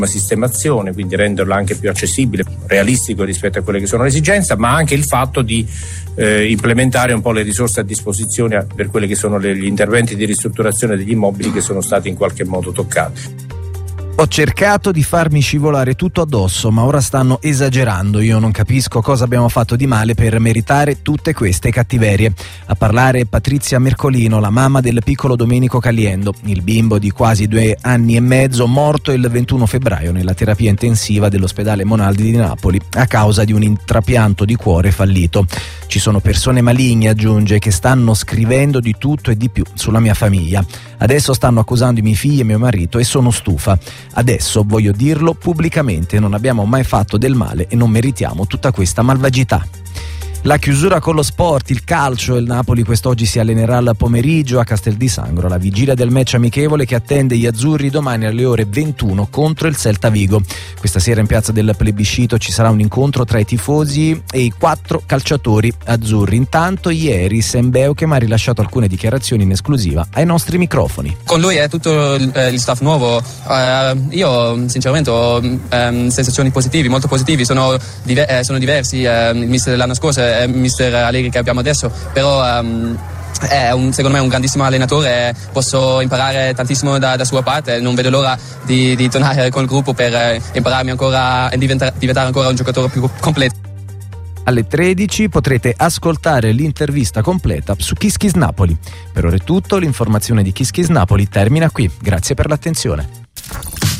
sistemazione, quindi renderlo anche più accessibile, realistico rispetto a quelle che sono le esigenze, ma anche il fatto di implementare un po' le risorse a disposizione per quelli che sono gli interventi di ristrutturazione degli immobili che sono stati in qualche modo toccati. Ho cercato di farmi scivolare tutto addosso, ma ora stanno esagerando. Io non capisco cosa abbiamo fatto di male per meritare tutte queste cattiverie. A parlare Patrizia Mercolino, la mamma del piccolo Domenico Caliendo, il bimbo di quasi 2 anni e mezzo, morto il 21 febbraio nella terapia intensiva dell'ospedale Monaldi di Napoli a causa di un intrapianto di cuore fallito. Ci sono persone maligne, aggiunge, che stanno scrivendo di tutto e di più sulla mia famiglia. Adesso stanno accusando i miei figli e mio marito e sono stufa. Adesso voglio dirlo pubblicamente, non abbiamo mai fatto del male e non meritiamo tutta questa malvagità. La chiusura con lo sport, il calcio. Il Napoli quest'oggi si allenerà al pomeriggio a Castel di Sangro, alla vigilia del match amichevole che attende gli azzurri domani alle ore 21 contro il Celta Vigo. Questa sera in piazza del Plebiscito ci sarà un incontro tra i tifosi e i 4 calciatori azzurri. Intanto ieri Sam Beukema ha rilasciato alcune dichiarazioni in esclusiva ai nostri microfoni. Con lui è tutto il staff nuovo. Io sinceramente ho sensazioni positive, molto positivi. Sono diversi. Il mister dell'anno scorso è il mister Allegri che abbiamo adesso, però è secondo me un grandissimo allenatore, posso imparare tantissimo da sua parte, non vedo l'ora di tornare col gruppo per impararmi ancora e diventare ancora un giocatore più completo. Alle 13 potrete ascoltare l'intervista completa su Kiss Kiss Napoli. Per ora è tutto, l'informazione di Kiss Kiss Napoli termina qui. Grazie per l'attenzione.